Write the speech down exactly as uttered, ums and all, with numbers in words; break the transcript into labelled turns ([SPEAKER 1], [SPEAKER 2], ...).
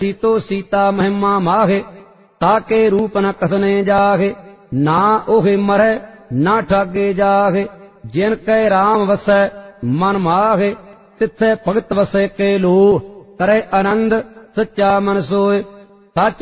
[SPEAKER 1] सीतो सीता महिमा माहे, ताके रूप न कसने जाहे। ना ओहे मरै ना ठागे जाहे, जिन कै राम वसै मन माहे। तिथै भगत वसै के लो, करे आनंद सच्चा मन सोए। सच